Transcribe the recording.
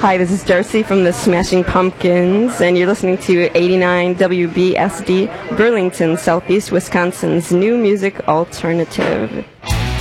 Hi, this is Darcy from the Smashing Pumpkins, and you're listening to 89 WBSD, Burlington, Southeast Wisconsin's new music alternative.